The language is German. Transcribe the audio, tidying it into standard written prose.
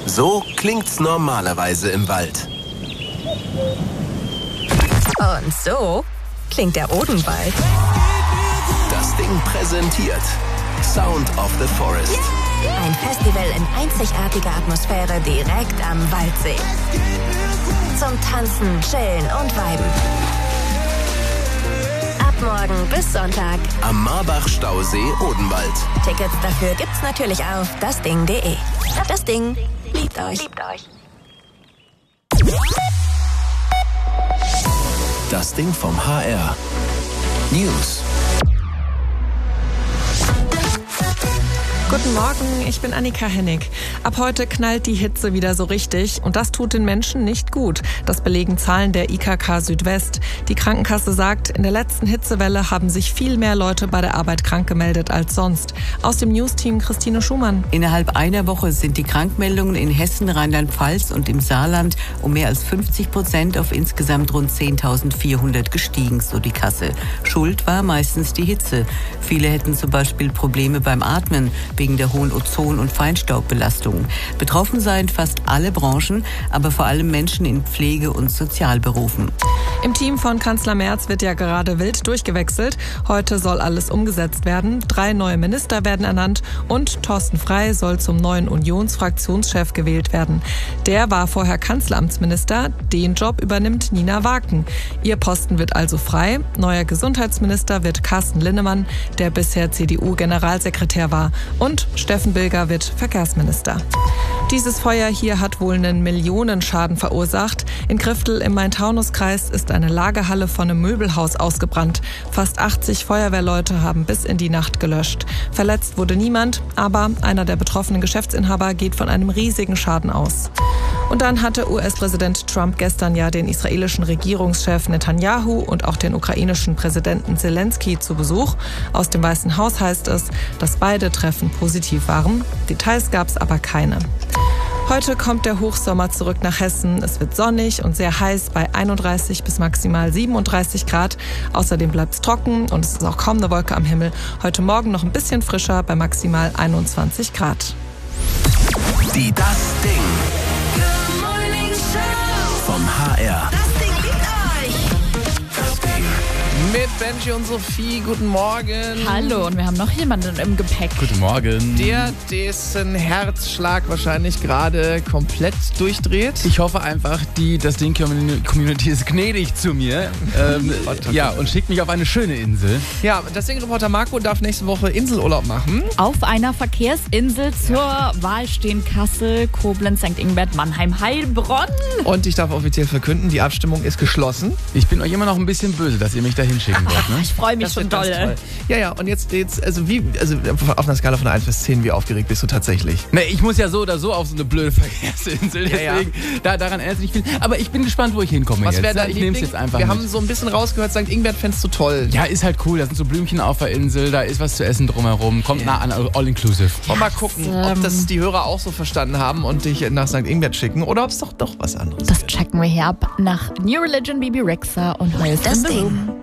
So klingt's normalerweise im Wald. Und so klingt der Odenwald. Das Ding präsentiert Sound of the Forest. Ein Festival in einzigartiger Atmosphäre direkt am Waldsee. Zum Tanzen, Chillen und Viben. Ab morgen bis Sonntag Am Marbach-Stausee Odenwald. Tickets dafür gibt's natürlich auf dasding.de. Das Ding liebt euch. Das Ding vom HR. News. Guten Morgen, ich bin Annika Hennig. Ab heute knallt die Hitze wieder so richtig und das tut den Menschen nicht gut. Das belegen Zahlen der IKK Südwest. Die Krankenkasse sagt, in der letzten Hitzewelle haben sich viel mehr Leute bei der Arbeit krank gemeldet als sonst. Aus dem News-Team Christine Schumann. Innerhalb einer Woche sind die Krankmeldungen in Hessen, Rheinland-Pfalz und im Saarland um mehr als 50% auf insgesamt rund 10.400 gestiegen, so die Kasse. Schuld war meistens die Hitze. Viele hätten zum Beispiel Probleme beim Atmen wegen der hohen Ozon- und Feinstaubbelastung. Betroffen seien fast alle Branchen, aber vor allem Menschen in Pflege- und Sozialberufen. Im Team von Kanzler Merz wird ja gerade wild durchgewechselt. Heute soll alles umgesetzt werden. 3 neue Minister werden ernannt und Thorsten Frey soll zum neuen Unionsfraktionschef gewählt werden. Der war vorher Kanzleramtsminister. Den Job übernimmt Nina Waken. Ihr Posten wird also frei. Neuer Gesundheitsminister wird Carsten Linnemann, der bisher CDU-Generalsekretär war. Und Steffen Bilger wird Verkehrsminister. Dieses Feuer hier hat wohl einen Millionenschaden verursacht. In Kriftel im Main-Taunus-Kreis ist eine Lagerhalle von einem Möbelhaus ausgebrannt. Fast 80 Feuerwehrleute haben bis in die Nacht gelöscht. Verletzt wurde niemand, aber einer der betroffenen Geschäftsinhaber geht von einem riesigen Schaden aus. Und dann hatte US-Präsident Trump gestern ja den israelischen Regierungschef Netanyahu und auch den ukrainischen Präsidenten Zelensky zu Besuch. Aus dem Weißen Haus heißt es, dass beide Treffen positiv waren. Details gab es aber keine. Heute kommt der Hochsommer zurück nach Hessen. Es wird sonnig und sehr heiß bei 31 bis maximal 37 Grad. Außerdem bleibt es trocken und es ist auch kaum eine Wolke am Himmel. Heute Morgen noch ein bisschen frischer bei maximal 21 Grad. Die Das Ding vom HR. Mit Benji und Sophie, guten Morgen. Hallo, und wir haben noch jemanden im Gepäck. Guten Morgen. Dessen Herzschlag wahrscheinlich gerade komplett durchdreht. Ich hoffe einfach, das Ding-Community ist gnädig zu mir. Und schickt mich auf eine schöne Insel. Ja, das Ding-Reporter Marco darf nächste Woche Inselurlaub machen. Auf einer Verkehrsinsel zur Wahl stehen Kassel, Koblenz, St. Ingbert, Mannheim, Heilbronn. Und ich darf offiziell verkeiner, die Abstimmung ist geschlossen. Ich bin euch immer noch ein bisschen böse, dass ihr mich dahin schicken wollt. Ne? Ich freue mich schon dolle. Ja, und jetzt also auf einer Skala von 1 bis 10, wie aufgeregt bist du tatsächlich? Ne, ich muss ja so oder so auf so eine blöde Verkehrsinsel, deswegen daran erinnert sich nicht viel. Aber ich bin gespannt, wo ich hinkomme. Was wäre dein Ich Liebling? nehme es jetzt einfach Wir mit. haben so ein bisschen rausgehört, St. Ingbert fändest du toll. Ja, ist halt cool. Da sind so Blümchen auf der Insel, da ist was zu essen drumherum. Kommt nah an All-Inclusive. Wollen wir mal gucken, ob das die Hörer auch so verstanden haben und dich nach St. Ingbert schicken oder ob es doch was anderes Das wird. checken wir hier ab nach New Religion, Bibi Rexha und Heils Das in the Ding. Room.